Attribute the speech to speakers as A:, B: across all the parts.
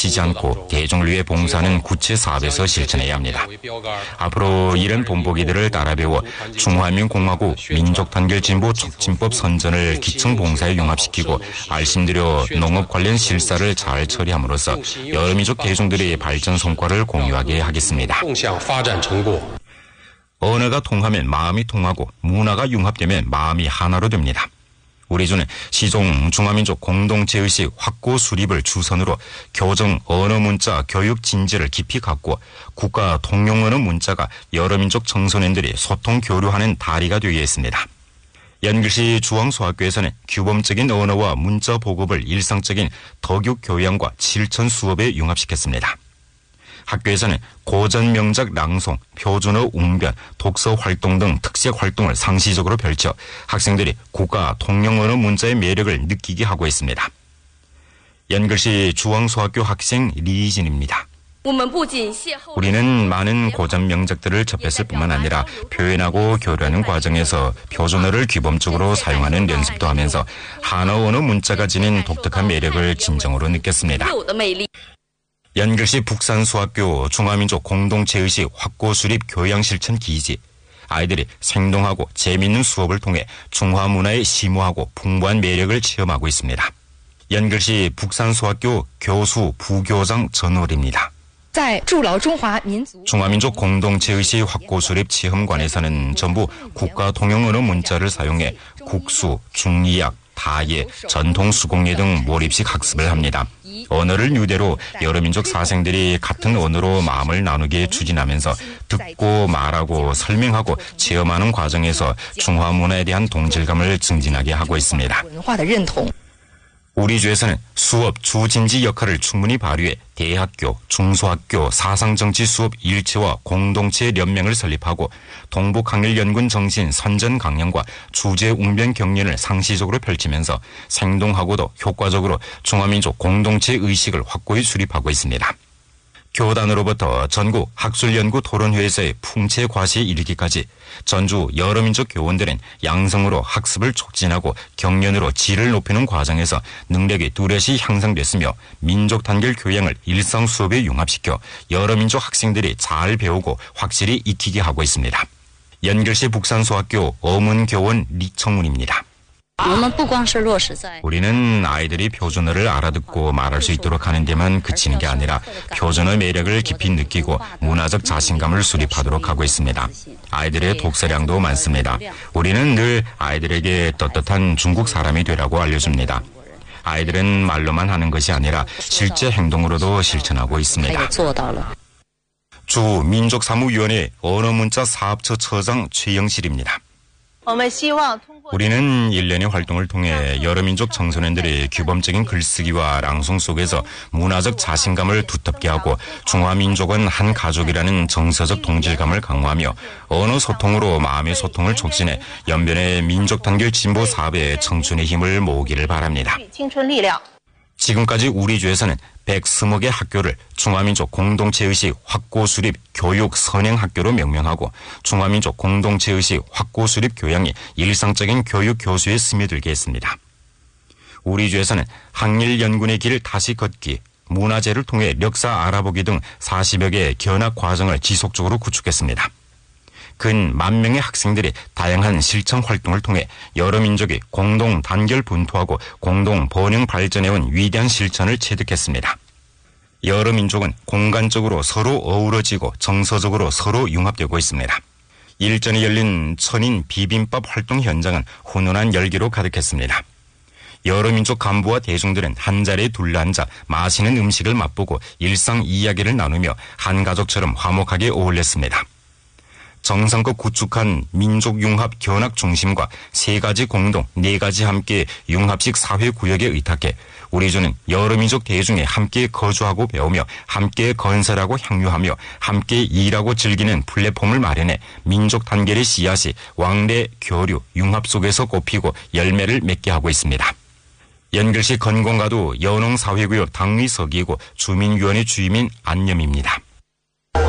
A: 그치지 않고 대중을 위해 봉사하는 구체 사업에서 실천해야 합니다. 앞으로 이런 본보기들을 따라 배워 중화민공화국 민족단결진보 촉진법 선전을 기층 봉사에 융합시키고 알심들여 농업 관련 실사를 잘 처리함으로써 여러 민족 대중들의 발전 성과를 공유하게 하겠습니다. 언어가 통하면 마음이 통하고 문화가 융합되면 마음이 하나로 됩니다. 우리 주는 시종 중화민족 공동체의식 확고 수립을 주선으로 교정 언어 문자 교육 진지를 깊이 갖고 국가 통용 언어 문자가 여러 민족 청소년들이 소통 교류하는 다리가 되게 했습니다. 연길시 중앙소학교에서는 규범적인 언어와 문자 보급을 일상적인 덕육 교양과 실천 수업에 융합시켰습니다. 학교에서는 고전 명작 낭송, 표준어 웅변, 독서 활동 등 특색 활동을 상시적으로 펼쳐 학생들이 국가 통용 언어 문자의 매력을 느끼게 하고 있습니다. 연글시 중앙소학교 학생 리이진입니다. 우리는 많은 고전 명작들을 접했을 뿐만 아니라 표현하고 교류하는 과정에서 표준어를 규범적으로 사용하는 연습도 하면서 한어 언어 문자가 지닌 독특한 매력을 진정으로 느꼈습니다. 연결시 북산수학교 중화민족 공동체의식 확고 수립 교양실천 기지. 아이들이 생동하고 재미있는 수업을 통해 중화 문화의 심오하고 풍부한 매력을 체험하고 있습니다. 연결시 북산수학교 교수 부교장 전월입니다. 중화민족 공동체의식 확고 수립 체험관에서는 전부 국가 통용 언어 문자를 사용해 국수, 중의학, 다예, 전통 수공예 등 몰입식 학습을 합니다. 언어를 유대로 여러 민족 사생들이 같은 언어로 마음을 나누게 추진하면서 듣고 말하고 설명하고 체험하는 과정에서 중화 문화에 대한 동질감을 증진하게 하고 있습니다. 우리 주에서는 수업 주진지 역할을 충분히 발휘해 대학교, 중소학교 사상정치 수업 일체와 공동체 연맹을 설립하고 동북항일연군 정신 선전 강령과 주제 웅변 경연을 상시적으로 펼치면서 생동하고도 효과적으로 중화민족 공동체 의식을 확고히 수립하고 있습니다. 교단으로부터 전국 학술연구 토론회에서의 풍채 과시에 이르기까지 전주 여러 민족 교원들은 양성으로 학습을 촉진하고 경연으로 질을 높이는 과정에서 능력이 뚜렷이 향상됐으며 민족 단결 교양을 일상 수업에 융합시켜 여러 민족 학생들이 잘 배우고 확실히 익히게 하고 있습니다. 연결시 북산소학교 어문교원 리청문입니다. 우리는 아이들이 표준어를 알아듣고 말할 수 있도록 하는 데만 그치는 게 아니라 표준어 매력을 깊이 느끼고 문화적 자신감을 수립하도록 하고 있습니다. 아이들의 독서량도 많습니다. 우리는 늘 아이들에게 떳떳한 중국 사람이 되라고 알려줍니다. 아이들은 말로만 하는 것이 아니라 실제 행동으로도 실천하고 있습니다. 주 민족사무위원회 언어문자 사업처 처장 최영실입니다. 우리는 일련의 활동을 통해 여러 민족 청소년들이 규범적인 글쓰기와 낭송 속에서 문화적 자신감을 두텁게 하고 중화민족은 한 가족이라는 정서적 동질감을 강화하며 언어 소통으로 마음의 소통을 촉진해 연변의 민족 단결 진보 사업에 청춘의 힘을 모으기를 바랍니다. 지금까지 우리 주에서는 120개 학교를 중화민족 공동체의식 확고 수립 교육 선행학교로 명명하고 중화민족 공동체의식 확고 수립 교양이 일상적인 교육 교수에 스며들게 했습니다. 우리 주에서는 항일연군의 길 다시 걷기, 문화재를 통해 역사 알아보기 등 40여 개의 견학 과정을 지속적으로 구축했습니다. 근 10,000명의 학생들이 다양한 실천 활동을 통해 여러 민족이 공동 단결 분투하고 공동 번영 발전해온 위대한 실천을 체득했습니다. 여러 민족은 공간적으로 서로 어우러지고 정서적으로 서로 융합되고 있습니다. 일전에 열린 천인 비빔밥 활동 현장은 훈훈한 열기로 가득했습니다. 여러 민족 간부와 대중들은 한자리에 둘러앉아 맛있는 음식을 맛보고 일상 이야기를 나누며 한 가족처럼 화목하게 어울렸습니다. 정성껏 구축한 민족융합 견학 중심과 3가지 공동, 4가지 함께 융합식 사회구역에 의탁해 우리 주는 여러 민족 대중에 함께 거주하고 배우며 함께 건설하고 향유하며 함께 일하고 즐기는 플랫폼을 마련해 민족 단결의 씨앗이 왕래, 교류, 융합 속에서 꽃피고 열매를 맺게 하고 있습니다. 연결시 건공가도 연홍사회구역 당위서기이고 주민위원회 주임인 안념입니다.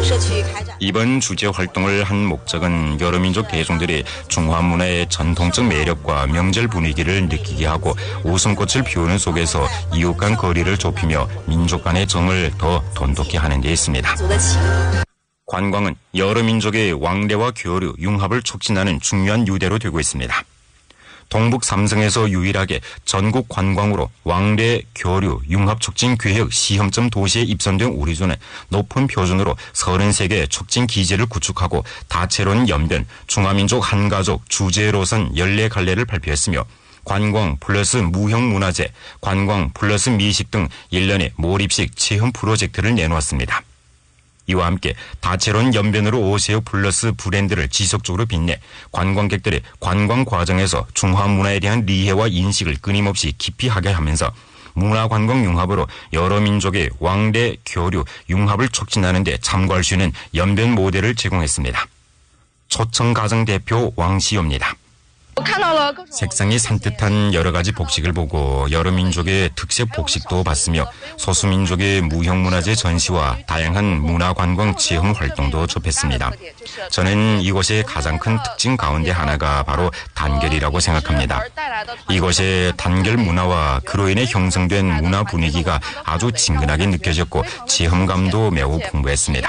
A: 이번 주제 활동을 한 목적은 여러 민족 대중들이 중화 문화의 전통적 매력과 명절 분위기를 느끼게 하고 웃음꽃을 피우는 속에서 이웃 간 거리를 좁히며 민족 간의 정을 더 돈독히 하는 데 있습니다. 관광은 여러 민족의 왕래와 교류, 융합을 촉진하는 중요한 유대로 되고 있습니다. 동북 삼성에서 유일하게 전국 관광으로 왕래, 교류, 융합 촉진 계획 시험점 도시에 입선된 우리주는 높은 표준으로 33개 촉진 기제를 구축하고 다채로운 연변, 중화민족 한가족, 주제로선 14갈래를 발표했으며 관광 플러스 무형문화재, 관광 플러스 미식 등 1년의 몰입식 체험 프로젝트를 내놓았습니다. 이와 함께 다채로운 연변으로 오세요 플러스 브랜드를 지속적으로 빛내 관광객들의 관광 과정에서 중화 문화에 대한 이해와 인식을 끊임없이 깊이 하게 하면서 문화관광 융합으로 여러 민족의 왕래, 교류, 융합을 촉진하는 데 참고할 수 있는 연변 모델을 제공했습니다. 초청가정 대표 왕시호입니다. 색상이 산뜻한 여러 가지 복식을 보고 여러 민족의 특색 복식도 봤으며 소수민족의 무형문화재 전시와 다양한 문화관광 체험 활동도 접했습니다. 저는 이곳의 가장 큰 특징 가운데 하나가 바로 단결이라고 생각합니다. 이곳의 단결 문화와 그로 인해 형성된 문화 분위기가 아주 친근하게 느껴졌고 체험감도 매우 풍부했습니다.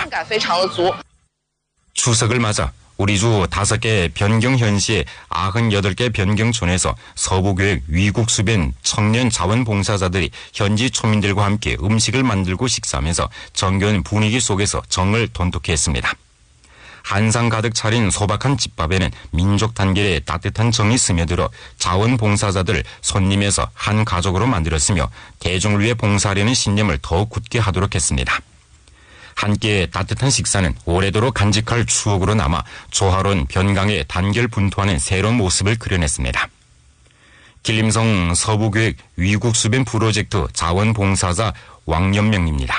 A: 추석을 맞아 우리 주 5개 변경현시의 98개 변경촌에서 서부교육 위국수변 청년 자원봉사자들이 현지 초민들과 함께 음식을 만들고 식사하면서 정겨운 분위기 속에서 정을 돈독히 했습니다. 한상 가득 차린 소박한 집밥에는 민족 단결의 따뜻한 정이 스며들어 자원봉사자들을 손님에서 한 가족으로 만들었으며 대중을 위해 봉사하려는 신념을 더욱 굳게 하도록 했습니다. 함께 따뜻한 식사는 오래도록 간직할 추억으로 남아 조화로운 변강의 단결 분투하는 새로운 모습을 그려냈습니다. 길림성 서부교육 위국수변 프로젝트 자원봉사자 왕연명입니다.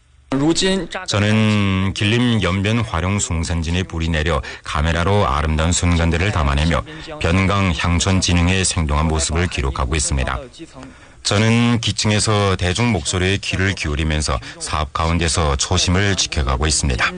A: 저는 길림 연변 활용 숭산진에 불이 내려 카메라로 아름다운 순간들을 담아내며 변강 향촌 진흥의 생동한 모습을 기록하고 있습니다. 저는 기층에서 대중 목소리에 귀를 기울이면서 사업 가운데서 초심을 지켜가고 있습니다.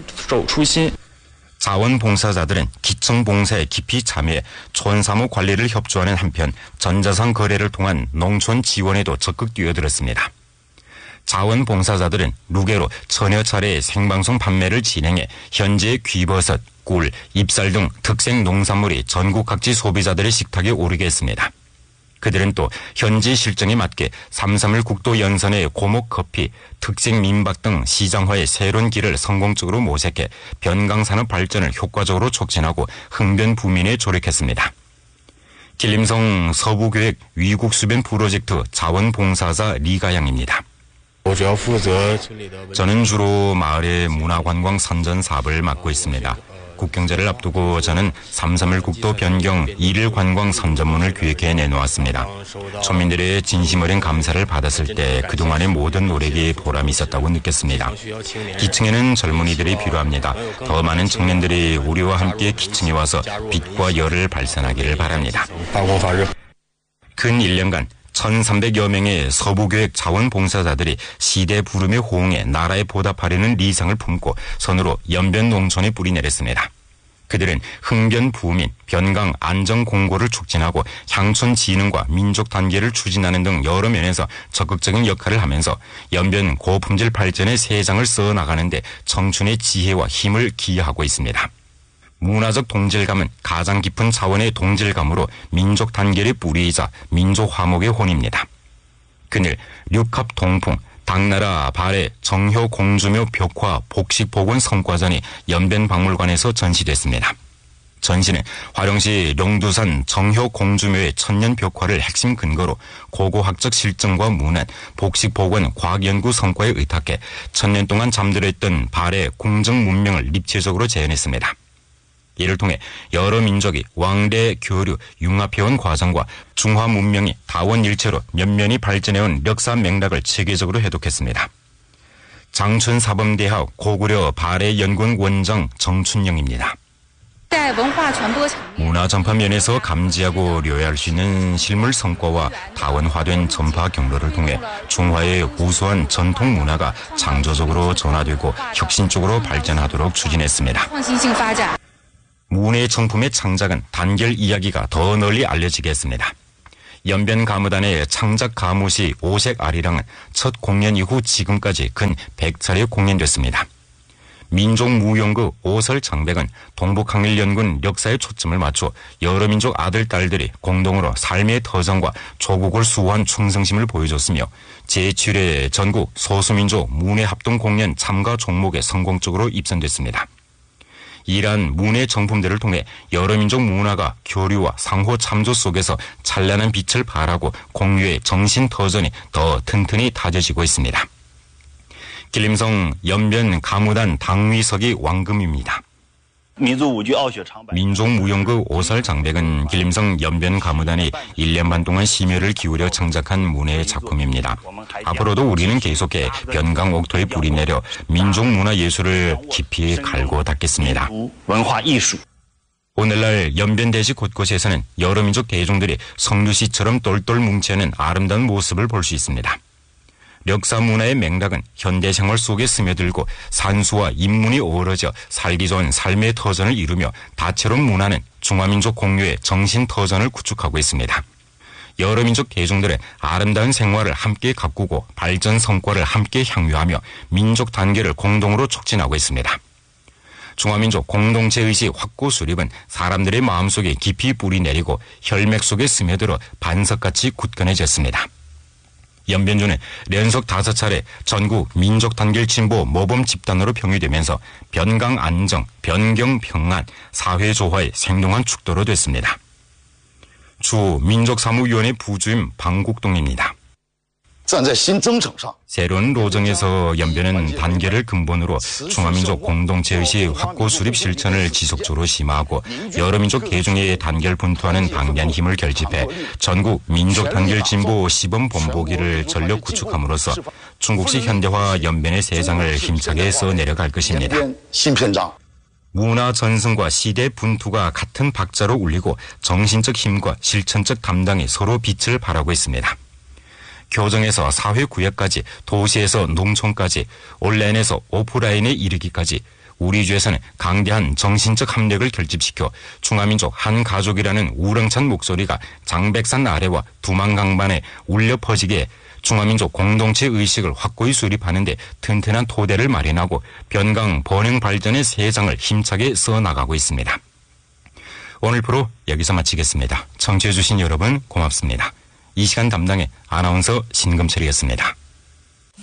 A: 자원봉사자들은 기층 봉사에 깊이 참여해 촌사무 관리를 협조하는 한편 전자상 거래를 통한 농촌 지원에도 적극 뛰어들었습니다. 자원봉사자들은 루게로 천여 차례의 생방송 판매를 진행해 현재 귀버섯, 꿀, 잎살 등 특색 농산물이 전국 각지 소비자들의 식탁에 오르게 했습니다. 그들은 또 현지 실정에 맞게 3.3일 국도 연선의 고목커피, 특색 민박 등 시장화의 새로운 길을 성공적으로 모색해 변강산업 발전을 효과적으로 촉진하고 흥변 부민에 조력했습니다. 길림성 서부교육 위국수변 프로젝트 자원봉사자 리가양입니다. 저는 주로 마을의 문화관광 선전 사업을 맡고 있습니다. 국경제를 앞두고 저는 3.3일 국도 변경 1일 관광 선전문을 기획해 내놓았습니다.村민들의 진심 어린 감사를 받았을 때 그동안의 모든 노력이 보람이 있었다고 느꼈습니다. 기층에는 젊은이들이 필요합니다. 더 많은 청년들이 우리와 함께 기층에 와서 빛과 열을 발산하기를 바랍니다. 근 1년간 1,300여 명의 서부교육 자원봉사자들이 시대 부름에 호응해 나라에 보답하려는 리상을 품고 선으로 연변 농촌에 뿌리 내렸습니다. 그들은 흥변 부민, 변강 안정 공고를 촉진하고 향촌 진흥과 민족 단계를 추진하는 등 여러 면에서 적극적인 역할을 하면서 연변 고품질 발전의 새 장을 써나가는데 청춘의 지혜와 힘을 기여하고 있습니다. 문화적 동질감은 가장 깊은 차원의 동질감으로 민족 단결의 뿌리이자 민족 화목의 혼입니다. 그늘 류캅 동풍, 당나라 발해 정효 공주묘 벽화 복식복원 성과전이 연변박물관에서 전시됐습니다. 전시는 화령시 룡두산 정효 공주묘의 천년 벽화를 핵심 근거로 고고학적 실증과 문안, 복식복원 과학연구 성과에 의탁해 1000년 동안 잠들어있던 발해 궁정 문명을 입체적으로 재현했습니다. 이를 통해 여러 민족이 왕래, 교류, 융합해온 과정과 중화 문명이 다원일체로 면면이 발전해온 역사 맥락을 체계적으로 해독했습니다. 장춘사범대학 고구려 발해연구원 원장 정춘영입니다. 문화 전파 면에서 감지하고 료해할 수 있는 실물 성과와 다원화된 전파 경로를 통해 중화의 우수한 전통 문화가 창조적으로 전화되고 혁신적으로 발전하도록 추진했습니다. 문의 정품의 창작은 단결 이야기가 더 널리 알려지겠습니다. 연변 가무단의 창작 가무시 오색 아리랑은 첫 공연 이후 지금까지 근 100차례 공연됐습니다. 민족무용극 오설장백은 동북항일연군 역사에 초점을 맞춰 여러 민족 아들, 딸들이 공동으로 삶의 터전과 조국을 수호한 충성심을 보여줬으며 제7회 전국 소수민족 문예합동공연 참가 종목에 성공적으로 입선됐습니다. 이러한 문예 정품들을 통해 여러 민족 문화가 교류와 상호 참조 속에서 찬란한 빛을 발하고 공유의 정신터전이 더 튼튼히 다져지고 있습니다. 길림성 연변 가무단 당위석이 왕금입니다. 민족무용극 오설장백은 길림성 연변 가무단이 1년 반 동안 심혈을 기울여 창작한 문예의 작품입니다. 앞으로도 우리는 계속해 변강 옥토에 불이 내려 민족문화예술을 깊이 갈고 닦겠습니다. 오늘날 연변대지 곳곳에서는 여러 민족 대중들이 성류씨처럼 똘똘 뭉치는 아름다운 모습을 볼 수 있습니다. 역사 문화의 맥락은 현대생활 속에 스며들고 산수와 인문이 어우러져 살기 좋은 삶의 터전을 이루며 다채로운 문화는 중화민족 공유의 정신터전을 구축하고 있습니다. 여러 민족 대중들의 아름다운 생활을 함께 가꾸고 발전 성과를 함께 향유하며 민족 단계를 공동으로 촉진하고 있습니다. 중화민족 공동체의식 확고 수립은 사람들의 마음속에 깊이 뿌리 내리고 혈맥 속에 스며들어 반석같이 굳건해졌습니다. 연변주는 연속 5차례 전국 민족단결 진보 모범 집단으로 평유되면서 변강 안정, 변경 평안, 사회 조화의 생동한 축도로 됐습니다. 주 민족사무위원회 부주임 방국동입니다. 새로운 로정에서 연변은 단계를 근본으로 중화민족 공동체의식 확고 수립 실천을 지속적으로 심화하고 여러 민족 대중의 단결 분투하는 방대한 힘을 결집해 전국 민족 단결 진보 시범 본보기를 전력 구축함으로써 중국식 현대화 연변의 세상을 힘차게 써내려갈 것입니다. 문화 전승과 시대 분투가 같은 박자로 울리고 정신적 힘과 실천적 담당이 서로 빛을 발하고 있습니다. 교정에서 사회구역까지, 도시에서 농촌까지, 온라인에서 오프라인에 이르기까지 우리 주에서는 강대한 정신적 합력을 결집시켜 중화민족 한 가족이라는 우렁찬 목소리가 장백산 아래와 두만강반에 울려 퍼지게 중화민족 공동체 의식을 확고히 수립하는 데 튼튼한 토대를 마련하고 변강 번영 발전의 세상을 힘차게 써나가고 있습니다. 오늘 프로 여기서 마치겠습니다. 청취해주신 여러분 고맙습니다. 이 시간 담당의 아나운서 신금철이었습니다.